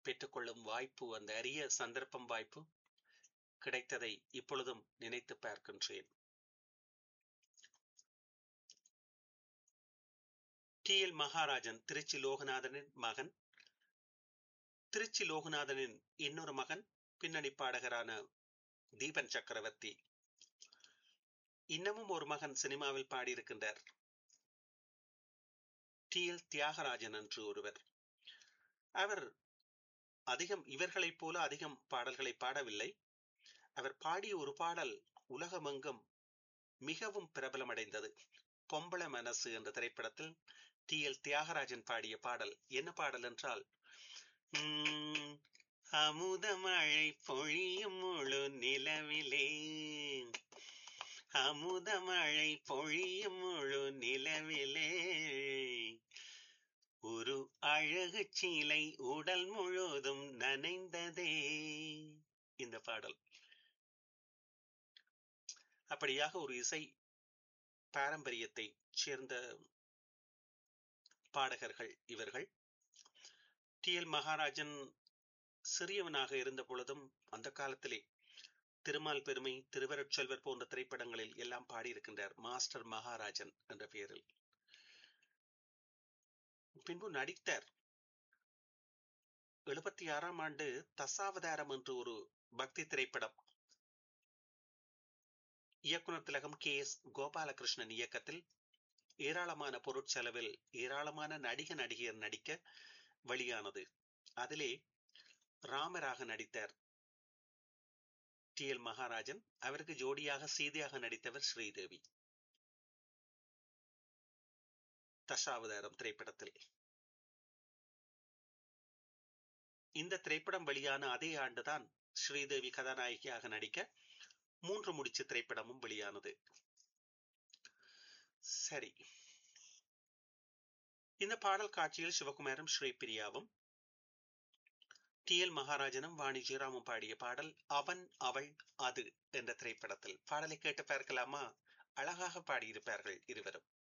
பெற்றுக்கொள்ளும் வாய்ப்பு, அந்த அரிய சந்தர்ப்பம் வாய்ப்பு கிடைத்ததை இப்பொழுதும் நினைத்து பார்க்கின்றேன். டி எல் மகாராஜன் திருச்சி லோகநாதனின் மகன். திருச்சி லோகநாதனின் இன்னொரு மகன் பின்னணி பாடகரான தீபன் சக்கரவர்த்தி. இன்னமும் ஒரு மகன் சினிமாவில் பாடியிருக்கின்றார், டி எல் தியாகராஜன் என்று ஒருவர். அவர் இவர்களைப் போல அதிகம் பாடல்களை பாடவில்லை. அவர் பாடிய ஒரு பாடல் உலகமெங்கும் மிகவும் பிரபலமடைந்தது. பொம்பள மனசு என்ற திரைப்படத்தில் டி எல் தியாகராஜன் பாடிய பாடல். என்ன பாடல் என்றால், அமுதமழை பொழியும் முழு நிலவிலே, அமுதமழை பொழியும் முழு நிலவிலே, ஒரு அழகு சீலை உடல் முழுதும் நனைந்ததே. இந்த பாடல் அப்படியாக ஒரு இசை பாரம்பரியத்தை சேர்ந்த பாடகர்கள் இவர்கள். டி எல் மகாராஜன் சிறியவனாக இருந்த பொழுதும் அந்த காலத்திலே திருமால் பெருமை, திருவருட்செல்வர் போன்ற திரைப்படங்களில் எல்லாம் பாடியிருக்கின்றார், மாஸ்டர் மகாராஜன் என்ற பெயரில். பின்பு நடித்தார். 76ஆம் ஆண்டு தசாவதாரம் என்று ஒரு பக்தி திரைப்படம், இயக்குனர் திலகம் கே எஸ் கோபாலகிருஷ்ணன் இயக்கத்தில் ஏராளமான பொருட்செலவில் ஏராளமான நடிகையர் நடிக்க வெளியானது. அதிலே ராமராக நடித்தார் டி எல் மகாராஜன். அவருக்கு ஜோடியாக சீதையாக நடித்தவர் ஸ்ரீதேவி. தசாவதாரம் திரைப்படத்தில். இந்த திரைப்படம் வெளியான அதே ஆண்டுதான் ஸ்ரீதேவி கதாநாயகியாக நடிக்க மூன்று முடிச்சு திரைப்படமும் வெளியானது. சரி, இந்த பாடல் காட்சியில் சிவகுமாரும் ஸ்ரீபிரியாவும், டி எல் மகாராஜனும் வாணி ஜெயராமும் பாடிய பாடல் அவன் அவள் அது என்ற திரைப்படத்தில். பாடலை கேட்டு பார்க்கலாமா? அழகாக பாடியிருப்பார்கள் இருவரும்.